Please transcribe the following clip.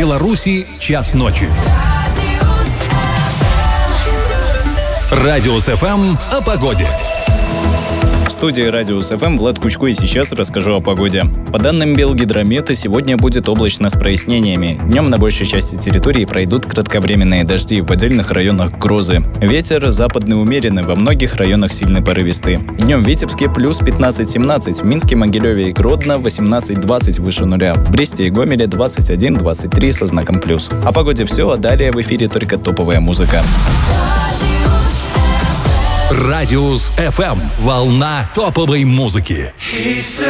Беларуси час ночи. Радиус ФМ о погоде. В студии Радиус ФМ Влад Кучко, и сейчас расскажу о погоде. По данным Белгидромета, сегодня будет облачно с прояснениями. Днем на большей части территории пройдут кратковременные дожди, в отдельных районах грозы. Ветер западный умеренный, во многих районах сильный порывистый. Днем в Витебске плюс 15-17, в Минске, Могилеве и Гродно 18-20 выше нуля, в Бресте и Гомеле 21-23 со знаком плюс. О погоде все, а далее в эфире только топовая музыка. Радиус ФМ. Волна топовой музыки.